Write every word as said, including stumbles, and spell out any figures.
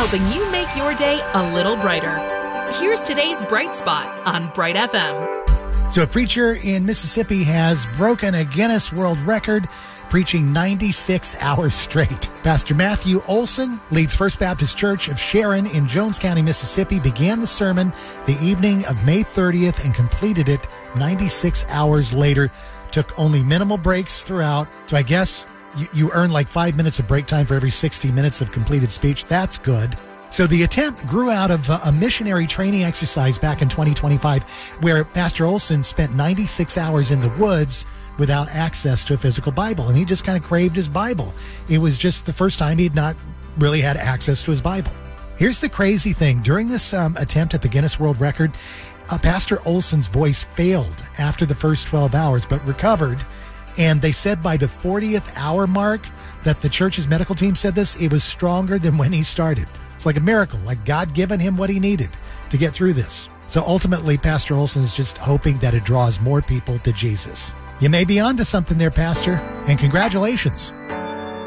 helping you make your day a little brighter. Here's today's Bright Spot on Bright F M. So a preacher in Mississippi has broken a Guinness World Record, preaching ninety-six hours straight. Pastor Matthew Olson leads First Baptist Church of Sharon in Jones County, Mississippi, began the sermon the evening of May thirtieth and completed it ninety-six hours later. Took only minimal breaks throughout. So I guess you, you earn like five minutes of break time for every sixty minutes of completed speech. That's good. So the attempt grew out of a missionary training exercise back in twenty twenty-five, where Pastor Olson spent ninety-six hours in the woods without access to a physical Bible. And he just kind of craved his Bible. It was just the first time he'd not really had access to his Bible. Here's the crazy thing. During this um, attempt at the Guinness World Record, uh, Pastor Olson's voice failed after the first twelve hours, but recovered. And they said by the fortieth hour mark that the church's medical team said this, it was stronger than when he started. It's like a miracle, like God given him what he needed to get through this. So ultimately, Pastor Olson is just hoping that it draws more people to Jesus. You may be onto something there, Pastor, and congratulations.